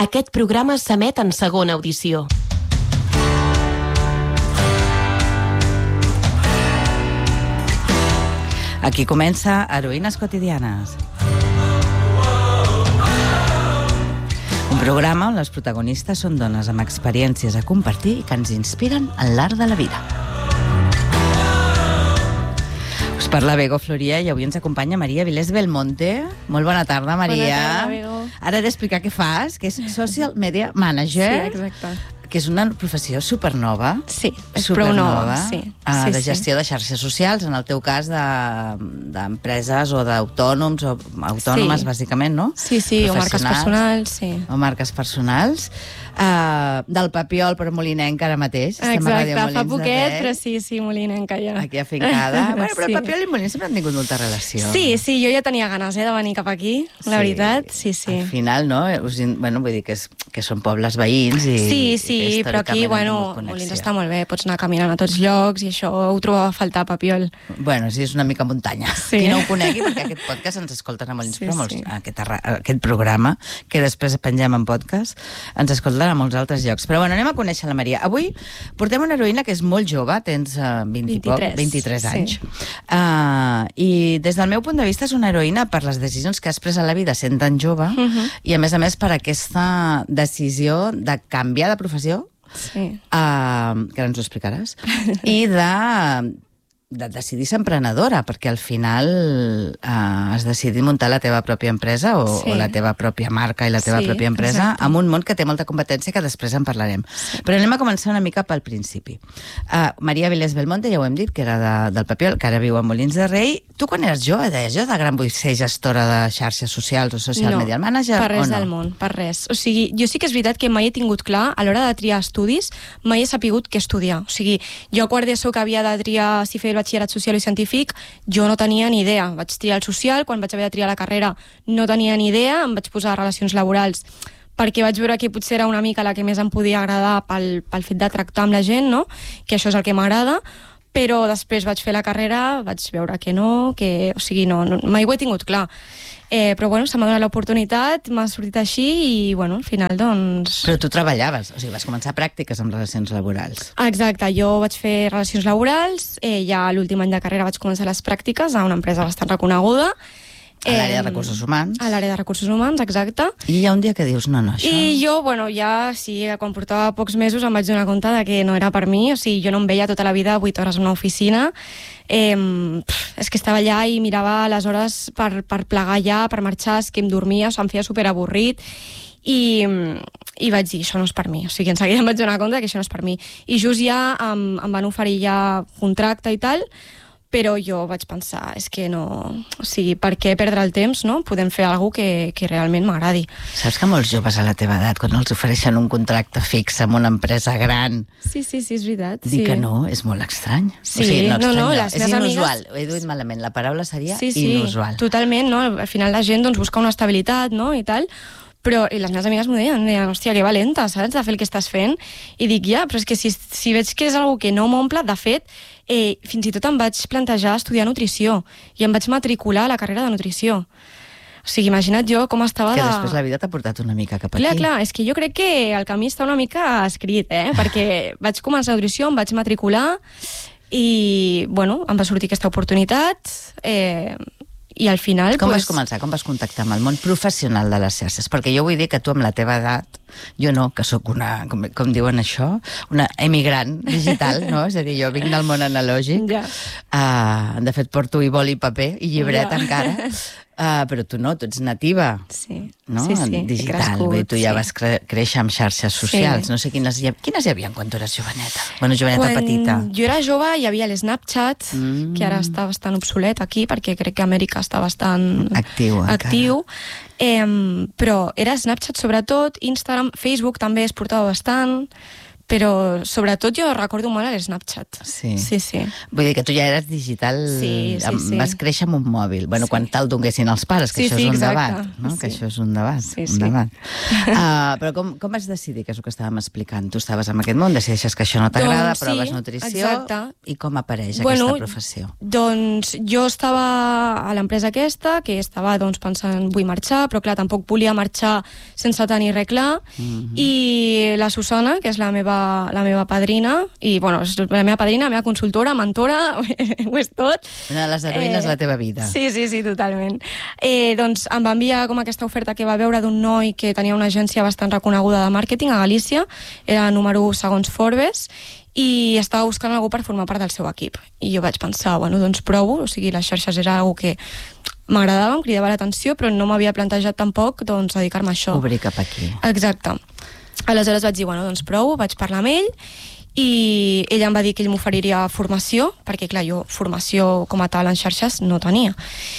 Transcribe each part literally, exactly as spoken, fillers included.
Aquest programa s'emet en segona audició. Aquí comença Heroïnes quotidianes. Un programa on les protagonistes són dones amb experiències a compartir i que ens inspiren en l'art de la vida. Us parla Bego Floria i avui ens acompanya Maria Vilés Belmonte. Molt bona tarda, Maria. Bona tarda, Bego. Ara he d'explicar què fas, que és Social Media Manager. Sí, exacte. Que és una professió supernova. Sí, és prou nova, sí. Uh, sí, de gestió sí. de xarxes socials, en el teu cas d'empreses de, o d'autònoms o autònomes, sí. bàsicament, no? Sí, sí, o marques personals, sí. O marques personals. Uh, del Papiol per Molinenc ara mateix. Exacte, fa poquet, però sí, sí, Molinenca ja. Aquí afincada. Bueno, però sí. el Papiol i Molinenc sempre han tingut molta relació. Sí, sí, jo ja tenia ganes eh, de venir cap aquí, la sí. veritat, sí, sí. Al final, no? Us, bueno, vull dir que, és, que són pobles veïns i... Sí, sí, i però aquí, bueno, Molins està molt bé, pots anar caminant a tots llocs i això ho trobava a faltar, Papiol. Bueno, sí, és una mica muntanya. Sí. Qui no ho conegui, perquè aquest podcast ens escolten a Molins, sí, però molts, sí. aquest, aquest programa, que després pengem en podcast, ens escolten a molts altres llocs. Però bueno, anem a conèixer la Maria. Avui portem una heroïna que és molt jove, tens uh, vint i poc, vint-i-tres anys. Sí. Uh, I des del meu punt de vista és una heroïna per les decisions que has pres a la vida sent tan jove uh -huh. i a més a més per aquesta decisió de canviar de professió, sí. uh, que ara ens ho explicaràs, i de... de decidir ser emprenedora, perquè al final eh, has decidit muntar la teva pròpia empresa o, sí. o la teva pròpia marca i la teva sí, pròpia empresa exacte. en un món que té molta competència que després en parlarem. Sí. Però anem a començar una mica pel principi. Uh, Maria Vilés Belmonte, ja ho hem dit, que era de, del Papiol, que ara viu a Molins de Rei. Tu quan eres jove deies, jo de gran vull ser gestora de xarxes socials o social no, media manager? per res o no? del món, per res. O sigui, jo sí que és veritat que mai he tingut clar, a l'hora de triar estudis, mai he sapigut què estudiar. O sigui, jo a quart d'ESO que havia de triar si feia el batxillerat social i científic, jo no tenia ni idea. Vaig triar el social, quan vaig haver de triar la carrera no tenia ni idea, em vaig posar relacions laborals perquè vaig veure que potser era una mica la que més em podia agradar pel, pel fet de tractar amb la gent, no? Que això és el que m'agrada, però després vaig fer la carrera, vaig veure que no, que, o sigui, no, no mai ho he tingut clar. Eh, però bueno, se m'ha donat l'oportunitat, m'ha sortit així i bueno, al final doncs... Però tu treballaves, o sigui, vas començar pràctiques amb relacions laborals. Exacte, jo vaig fer relacions laborals, eh, ja l'últim any de carrera vaig començar les pràctiques a una empresa bastant reconeguda. A l'àrea de recursos humans. A l'àrea de recursos humans, exacte. I hi ha un dia que dius, no, no, això... I jo, bueno, ja, sí, quan portava pocs mesos em vaig donar compte de que no era per mi, o sigui, jo no em veia tota la vida vuit hores en una oficina, eh, pff, és que estava allà i mirava les hores per, per plegar allà, per marxar, és que em dormia, o sigui, em feia superavorrit, i, i vaig dir, això no és per mi, o sigui, en seguida em vaig donar compte que això no és per mi. I just ja em, em van oferir ja contracte i tal, però jo vaig pensar, és que no... O sigui, per què perdre el temps, no? Podem fer alguna cosa que, que realment m'agradi. Saps que molts joves a la teva edat, quan els ofereixen un contracte fix amb una empresa gran... Sí, sí, sí, és veritat. Dir sí. que no, és molt estrany. Sí, o sigui, no, no, estrany, no, no. les És meves inusual. amigues... Ho he dit malament, la paraula seria sí, sí, inusual. Totalment, no? Al final la gent doncs, busca una estabilitat, no?, i tal... Però i les meves amigues m'ho deien, deien, hòstia, que valenta, saps, de fer el que estàs fent? I dic, ja, però és que si, si veig que és una cosa que no m'omple, de fet, eh, fins i tot em vaig plantejar estudiar nutrició i em vaig matricular a la carrera de nutrició. O sigui, imagina't jo com estava que de... després la vida t'ha portat una mica cap aquí. Clar, clar, és que jo crec que el camí està una mica escrit, eh? Perquè vaig començar nutrició, em vaig matricular i, bueno, em va sortir aquesta oportunitat... Eh, i al final... Com pues... vas començar? Com vas contactar amb el món professional de les xarxes? Perquè jo vull dir que tu amb la teva edat, jo no, que sóc una, com, com diuen això, una emigrant digital, no? És a dir, jo vinc del món analògic, ja. uh, de fet porto i boli i paper i llibret ja. encara, uh, però tu no, tu ets nativa, sí. no? Sí, sí, digital, crescut, vull dir, tu ja sí. vas cre créixer amb xarxes socials, sí. no sé quines hi, quines hi havia quan tu eres joveneta? Bueno, joveneta quan petita. Jo era jove hi havia l'Snapchat, mm. que ara està bastant obsolet aquí, perquè crec que Amèrica està bastant actiu, actiu. Eh, però era Snapchat sobretot, Instagram, Facebook també es portava bastant, però sobretot jo recordo molt el Snapchat. Sí. Sí, sí. Vull dir que tu ja eres digital, sí, sí, sí. vas créixer amb un mòbil. Bueno, sí. Quan te'l donguessin els pares, que sí, això sí, és un exacte. debat. No? Sí. Que això és un debat. Sí, un sí. debat. Uh, però com, com vas decidir, que és el que estàvem explicant? Tu estaves en aquest món, decideixes que això no t'agrada, doncs, proves sí, nutrició, exacte. I com apareix bueno, aquesta professió? Doncs jo estava a l'empresa aquesta, que estava doncs, pensant, vull marxar, però clar, tampoc volia marxar sense tenir res clar, mm-hmm. i la Susana, que és la meva, la meva padrina, i bueno, és la meva padrina, la meva consultora, mentora, ho és tot. Una de les heroïnes de eh, la teva vida. Sí, sí, sí, totalment. Eh, doncs em va enviar com aquesta oferta que va veure d'un noi que tenia una agència bastant reconeguda de màrqueting a Galícia, era número u segons Forbes, i estava buscant algú per formar part del seu equip. I jo vaig pensar, bueno, doncs provo, o sigui, les xarxes era algo que m'agradava, em cridava l'atenció, però no m'havia plantejat tampoc doncs, dedicar-me a això. Obrir cap aquí. Exacte. Aleshores vaig dir, bueno, doncs provo, vaig parlar amb ell, i ell em va dir que ell m'oferiria formació, perquè clar, jo formació com a tal en xarxes no tenia.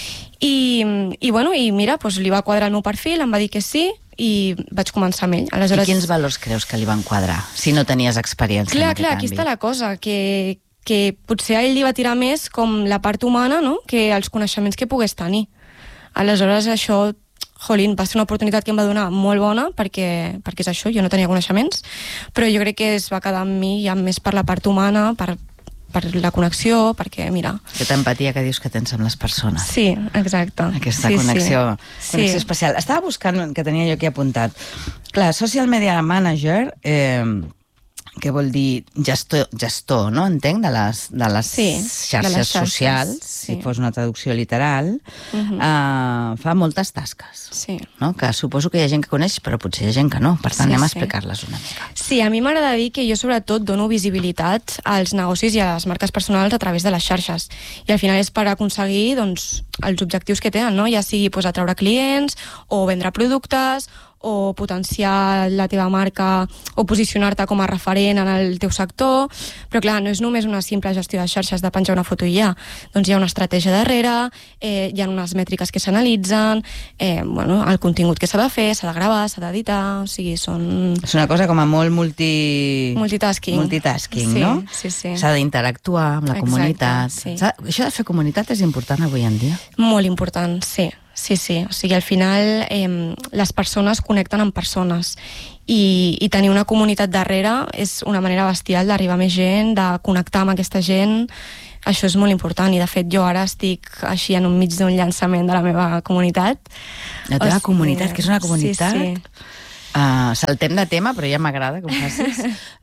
I, i bueno, i mira, doncs li va quadrar el meu perfil, em va dir que sí, i vaig començar amb ell. Aleshores... I quins valors creus que li van quadrar, si no tenies experiència clar, en aquest clar, àmbit? Aquí està la cosa, que, que potser a ell li va tirar més com la part humana, no?, que els coneixements que pogués tenir. Aleshores això, jolín, va ser una oportunitat que em va donar molt bona, perquè, perquè és això, jo no tenia coneixements, però jo crec que es va quedar amb mi ja més per la part humana, per, per la connexió, perquè, mira... Aquesta empatia que dius que tens amb les persones. Sí, exacte. Aquesta sí, connexió, sí. connexió sí. especial. Estava buscant, que tenia jo aquí apuntat. Clar, Social Media Manager... Eh, què vol dir gestor, gestor, no? Entenc, de les, de les, sí, xarxes, de les xarxes socials, sí. Si fos una traducció literal, uh-huh. uh, fa moltes tasques. Sí. No? Que suposo que hi ha gent que coneix, però potser hi ha gent que no. Per tant, sí, anem a sí. explicar-les una mica. Sí, a mi m'agrada dir que jo sobretot dono visibilitat als negocis i a les marques personals a través de les xarxes. I al final és per aconseguir doncs, els objectius que tenen, no? Ja sigui pues, atraure clients o vendre productes o potenciar la teva marca o posicionar-te com a referent en el teu sector, però clar, no és només una simple gestió de xarxes de penjar una foto i ja. Doncs hi ha una estratègia darrere, eh, hi ha unes mètriques que s'analitzen, eh, bueno, el contingut que s'ha de fer, s'ha de gravar, s'ha d'editar, o sigui, són... És una cosa com a molt multi... Multitasking. Multitasking, sí, no? Sí, sí. S'ha d'interactuar amb la Exacte, comunitat. Sí. Això de fer comunitat és important avui en dia? Molt important, sí. Sí, sí, o sigui, al final eh, les persones connecten amb persones i, i tenir una comunitat darrere és una manera bestial d'arribar a més gent, de connectar amb aquesta gent, això és molt important i de fet jo ara estic així en un mig d'un llançament de la meva comunitat. La teva o sigui, comunitat, que és una comunitat... Sí, sí. Uh, saltem de tema, però ja m'agrada que ho facis.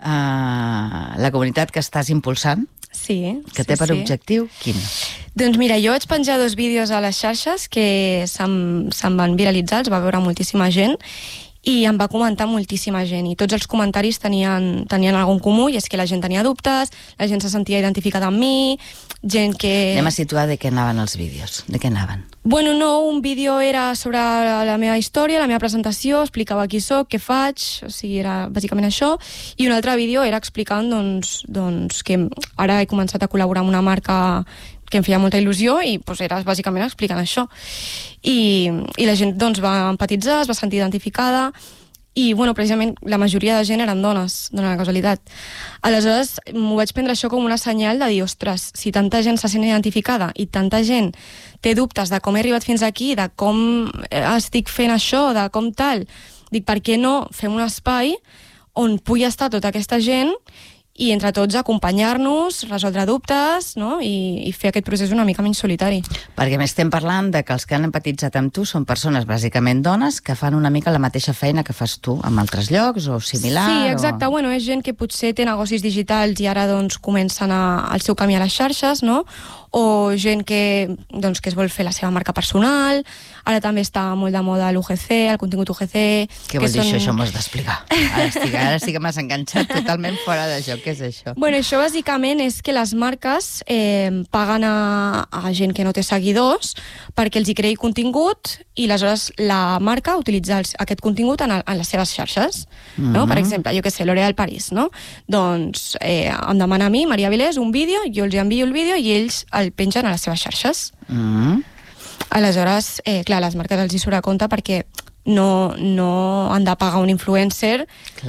Uh, la comunitat que estàs impulsant, sí, que sí, té per sí. objectiu, quin? Doncs mira, jo vaig penjar dos vídeos a les xarxes que se'm, se'm van viralitzar, els va veure moltíssima gent, i em va comentar moltíssima gent, i tots els comentaris tenien, tenien algun comú, i és que la gent tenia dubtes, la gent se sentia identificada amb mi, gent que... Anem a situar de què anaven els vídeos, de què anaven? Bueno, no, un vídeo era sobre la meva història, la meva presentació, explicava qui soc, què faig, o sigui, era bàsicament això, i un altre vídeo era explicant doncs, doncs, que ara he començat a col·laborar amb una marca que em feia molta il·lusió i doncs, era bàsicament explicant això. I, i la gent doncs, va empatitzar, es va sentir identificada i bueno, precisament la majoria de gent eren dones, dona la casualitat. Aleshores m'ho vaig prendre això com una senyal de dir, ostres, si tanta gent se sent identificada i tanta gent té dubtes de com he arribat fins aquí, de com estic fent això, de com tal, dic, per què no fem un espai on pugui estar tota aquesta gent i entre tots acompanyar-nos, resoldre dubtes, no? I, i fer aquest procés una mica menys solitari. Perquè més estem parlant de que els que han empatitzat amb tu són persones bàsicament dones que fan una mica la mateixa feina que fas tu en altres llocs o similar. Sí, exacte. O... Bueno, és gent que potser té negocis digitals i ara doncs, comencen a, el seu camí a les xarxes, no? O gent que, doncs, que es vol fer la seva marca personal. Ara també està molt de moda l'U G C, el contingut U G C. Què vol dir són... això? Això m'ho has d'explicar. Ara, estic, ara sí que m'has enganxat totalment fora de joc. Què és això? Bueno, això bàsicament és que les marques eh, paguen a, a gent que no té seguidors perquè els hi creï contingut i aleshores la marca utilitza els, aquest contingut en, el, en les seves xarxes. Mm-hmm. No? Per exemple, jo què sé, L'Oréal París, no? Doncs eh, em demana a mi, Maria Vilés, un vídeo, jo els envio el vídeo i ells el pengen a les seves xarxes. Mm-hmm. Aleshores, eh, clar, les marques els hi surt a compte perquè no, no han de pagar un influencer clar.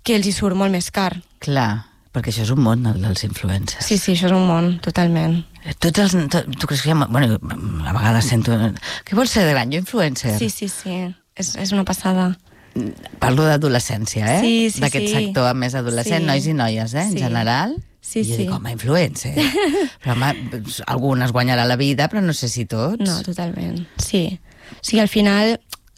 que els hi surt molt més car. Clar, perquè això és un món, el dels influencers. Sí, sí, això és un món, totalment. Tots els... Tu, tu creus que hi ha... Bueno, a vegades sento... Què vols ser de gran? Jo influencer? Sí, sí, sí. És, és una passada. Parlo d'adolescència, eh? Sí, sí, d'aquest sí. sector més adolescent, Sí. nois i noies, eh? En Sí. general. Sí, I jo sí. dic, home, influencer. Però, home, algunes guanyarà la vida, però no sé si tots. No, totalment. Sí. O sigui, al final,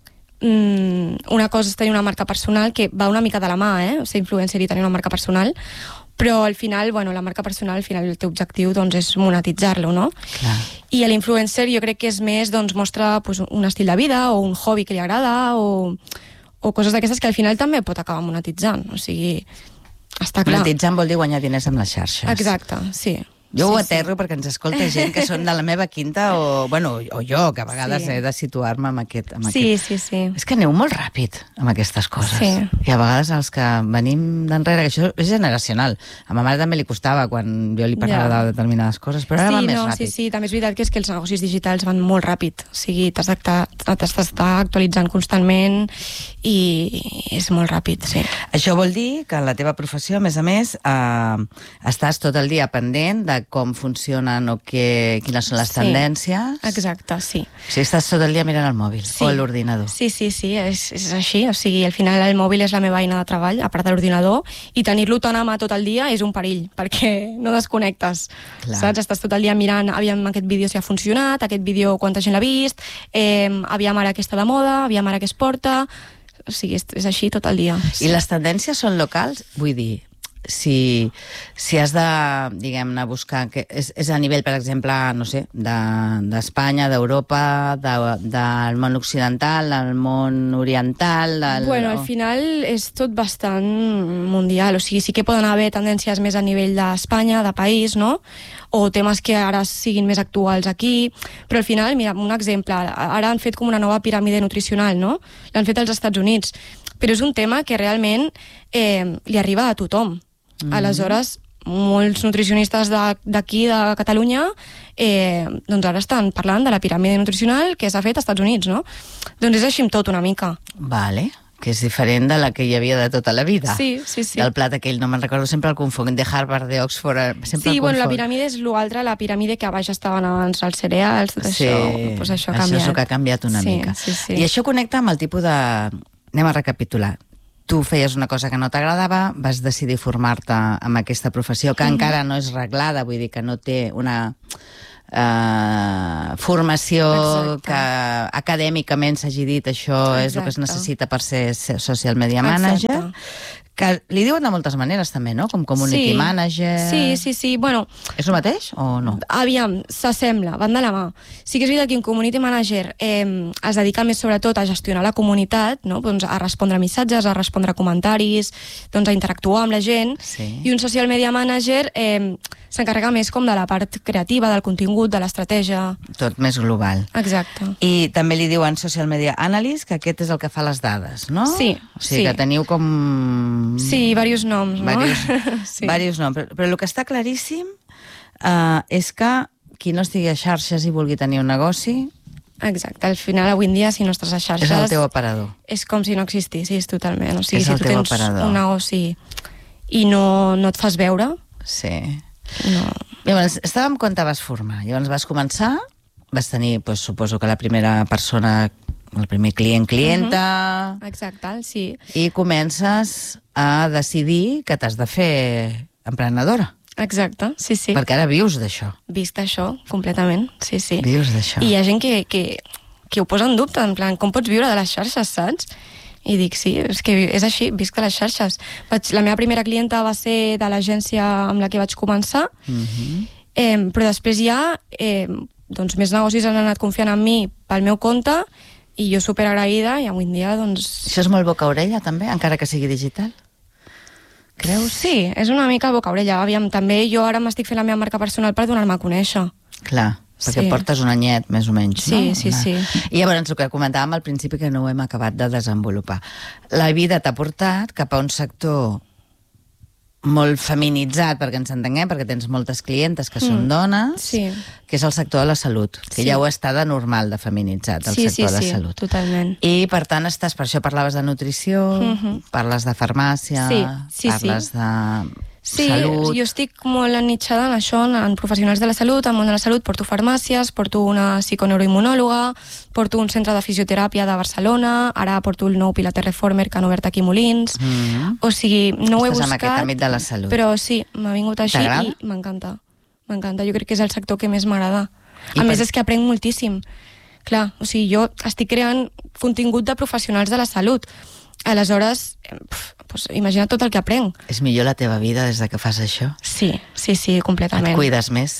mmm, una cosa és tenir una marca personal que va una mica de la mà, eh? Ser influencer i tenir una marca personal, però al final, bueno, la marca personal, al final el teu objectiu doncs, és monetitzar-lo, no? Clar. I l'influencer jo crec que és més, doncs, mostra pues, un estil de vida o un hobby que li agrada o, o coses d'aquestes que al final també pot acabar monetitzant. O sigui, està clar. Monetitzant vol dir guanyar diners amb les xarxes. Exacte, sí. Jo sí, ho aterro sí. perquè ens escolta gent que són de la meva quinta o, bueno, o jo, que a vegades Sí. he de situar-me amb aquest... Amb Sí, aquest... sí, sí. És que aneu molt ràpid amb aquestes coses. Sí. I a vegades els que venim d'enrere, que això és generacional. A ma mare també li costava quan jo li parlava Ja. de determinades coses, però ara sí, va més no, ràpid. Sí, sí, també és veritat que és que els negocis digitals van molt ràpid. O sigui, t'has d'estar t'has d'estar actualitzant constantment i és molt ràpid, sí. Això vol dir que en la teva professió, a més a més, eh, estàs tot el dia pendent de com funcionen o que, quines són les Sí. tendències. Exacte, sí. O sigui, estàs tot el dia mirant el mòbil Sí. o l'ordinador. Sí, sí, sí, és, és així. O sigui, al final el mòbil és la meva eina de treball, a part de l'ordinador, i tenir-lo tan a mà tot el dia és un perill, perquè no desconnectes. Clar. Saps? Estàs tot el dia mirant, aviam aquest vídeo si ha funcionat, aquest vídeo quanta gent l'ha vist, eh, aviam ara què està de moda, aviam ara què es porta... O sigui, és, és així tot el dia. I les tendències són locals? Vull dir, si, si has de, diguem-ne, buscar... Que és, és a nivell, per exemple, no sé, d'Espanya, de, d'Europa, de, del món occidental, del món oriental... Del, Bueno, al final és tot bastant mundial, o sigui, sí que poden haver tendències més a nivell d'Espanya, de país, no? O temes que ara siguin més actuals aquí, però al final, mira, un exemple, ara han fet com una nova piràmide nutricional, no? L'han fet als Estats Units, però és un tema que realment eh, li arriba a tothom. Mm-hmm. Aleshores, molts nutricionistes d'aquí, de, de Catalunya, eh, doncs ara estan parlant de la piràmide nutricional que s'ha fet als Estats Units, no? Doncs és així amb tot una mica. Vale, que és diferent de la que hi havia de tota la vida. Sí, sí, sí. Del plat aquell, no me'n recordo, sempre el confonc, de Harvard, de Oxford, sempre Sí, el bueno, la confonc. piràmide és l'altra, la piràmide que a baix estaven abans els cereals, tot Sí, això, doncs això ha canviat. Això és el que ha canviat una sí, mica. Sí, sí. I això connecta amb el tipus de... Anem a recapitular. Tu feies una cosa que no t'agradava, vas decidir formar-te amb aquesta professió, que mm-hmm. encara no és reglada, vull dir que no té una eh, formació Exacte. que acadèmicament s'hagi dit això Exacte. És el que es necessita per ser social media manager. Exacte. Que li diuen de moltes maneres també, no? Com community Sí. manager... Sí, sí, sí, bueno... És el mateix o no? Aviam, s'assembla, van de la mà. Sí que és veritat que un community manager eh, es dedica més sobretot a gestionar la comunitat, no? Doncs a respondre missatges, a respondre comentaris, doncs a interactuar amb la gent, Sí. i un social media manager eh, s'encarrega més com de la part creativa, del contingut, de l'estratègia... Tot més global. Exacte. I també li diuen social media analyst, que aquest és el que fa les dades, no? Sí, O sigui, sí. que teniu com... Sí, diversos noms, no? Varios, sí. varios noms. Però, però el que està claríssim uh, és que qui no estigui a xarxes i vulgui tenir un negoci Exacte, al final avui en dia si no estàs a xarxes és el teu aparador. és com si no existissis totalment, o sigui, És si el tu teu tens aparador. un negoci i no, no et fas veure, Sí. no. Llavors, estàvem quan te vas formar. Llavors vas començar, vas tenir, doncs, suposo que la primera persona, el primer client-clienta, Exacte, sí. i comences a decidir que t'has de fer emprenedora. Exacte, sí, sí. Perquè ara vius d'això. Vist això, completament, sí, sí. Vius d'això. I hi ha gent que, que, que ho posa en dubte, en plan, com pots viure de les xarxes, saps? I dic, sí, és que és així, visc de les xarxes. Vaig, la meva primera clienta va ser de l'agència amb la que vaig començar, Mhm. eh, però després ja eh, doncs més negocis han anat confiant en mi pel meu compte i jo superagraïda i avui en dia, doncs... Això és molt boca-orella, també, encara que sigui digital? Creus? Sí, és una mica boca-orella. Aviam, també jo ara m'estic fent la meva marca personal per donar-me a conèixer. Clar, perquè Sí. portes un anyet, més o menys, Sí, no? sí, sí. I llavors, el que comentàvem al principi, que no ho hem acabat de desenvolupar. La vida t'ha portat cap a un sector molt feminitzat, perquè ens entenguem, perquè tens moltes clientes que mm. són dones, sí. que és el sector de la salut, que sí. ja ho està de normal, de feminitzat, el sí, sector sí, de la sí, salut. Totalment. I, per tant, estàs, per això parlaves de nutrició, mm-hmm. parles de farmàcia, sí, sí, parles sí. de... Sí, salut. Jo estic molt enitjada en això, en professionals de la salut, en món de la salut, porto farmàcies, porto una psiconeuroimmunòloga, porto un centre de fisioteràpia de Barcelona, ara porto el nou Pilates Reformer que han obert aquí a Molins, mm-hmm. o sigui, no ho he Estàs buscat... en aquest àmbit de la salut. Però sí, m'ha vingut així i m'encanta, m'encanta, jo crec que és el sector que més m'agrada. A per... més és que aprenc moltíssim. Clar, o sigui, jo estic creant contingut de professionals de la salut. Aleshores, pues, imagina't tot el que aprenc. És millor la teva vida des de que fas això? Sí, sí, sí, completament. Et cuides més?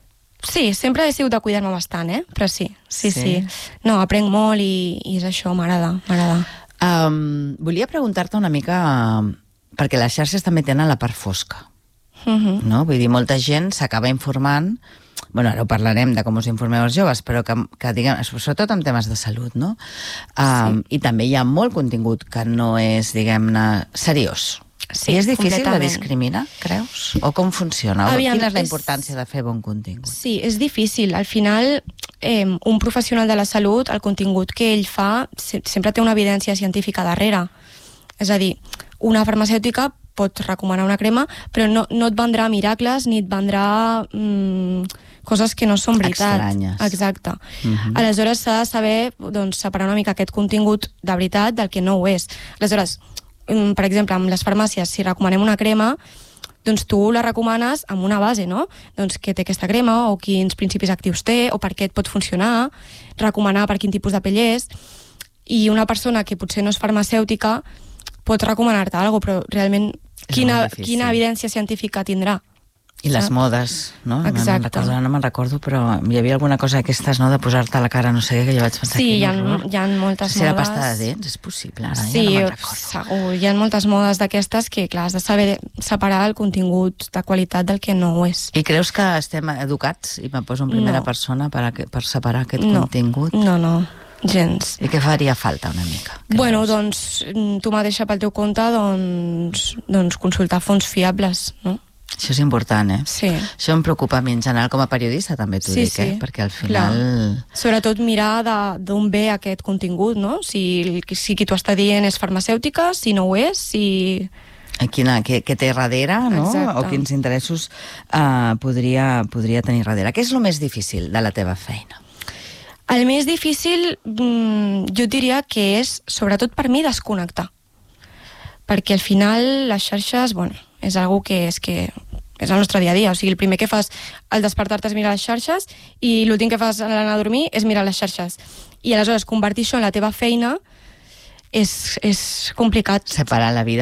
Sí, sempre he sigut de cuidar-me bastant, eh? Però sí, sí, sí. sí. No, aprenc molt i, i és això, m'agrada, m'agrada. Um, volia preguntar-te una mica, perquè les xarxes també tenen la part fosca, uh-huh. no? Vull dir, molta gent s'acaba informant. Bueno, ara ho parlarem de com us informeu els joves, però que, que diguem, sobretot en temes de salut, no? Um, sí. I també hi ha molt contingut que no és, diguem-ne, seriós. Sí, I és difícil de discriminar, creus? O com funciona? Aviam, Quina és la és... importància de fer bon contingut? Sí, és difícil. Al final, eh, un professional de la salut, el contingut que ell fa, se sempre té una evidència científica darrere. És a dir, una farmacèutica pot recomanar una crema, però no, no et vendrà miracles ni et vendrà mm, coses que no són veritat. Estranyes. Exacte. Uh-huh. Aleshores s'ha de saber doncs, separar una mica aquest contingut de veritat del que no ho és. Aleshores, mm, per exemple, amb les farmàcies, si recomanem una crema, doncs tu la recomanes amb una base, no? Doncs què té aquesta crema, o quins principis actius té, o per què et pot funcionar, recomanar per quin tipus de pell és, i una persona que potser no és farmacèutica pot recomanar-te alguna cosa, però realment quina, quina evidència científica tindrà? I les modes, no? Exacte. Recordo, no me'n recordo, però hi havia alguna cosa d'aquestes, no?, de posar-te a la cara, no sé, que jo vaig pensar... Sí, hi ha, hi ha moltes si modes... era pasta de dents, és possible, ara sí, ja no me'n recordo. Segur, hi ha moltes modes d'aquestes que, clar, has de saber separar el contingut de qualitat del que no ho és. I creus que estem educats, i me poso en primera no. persona, per, a, per separar aquest no. contingut? No, no, gens. I què faria falta una mica? Bueno, doncs, tu mateixa pel teu compte, doncs, doncs consultar fonts fiables, no? Això és important, eh? Sí. Això em preocupa a mi en general, com a periodista també t'ho sí, dic, eh? Sí. Perquè al final... Clar. Sobretot mirar d'on ve aquest contingut, no? Si, si qui t'ho està dient és farmacèutica, si no ho és, si... Quina, què, què té darrere, no? Exacte. O quins interessos uh, podria, podria tenir darrere. Què és el més difícil de la teva feina? El més difícil, mmm, jo diria que és, sobretot per mi, desconnectar. Perquè al final les xarxes, bueno, és algo que és que és el nostre dia a dia. O sigui, el primer que fas al despertar-te és mirar les xarxes i l'últim que fas a l'anar a dormir és mirar les xarxes. I aleshores convertir això en la teva feina és, és complicat. Separar la vida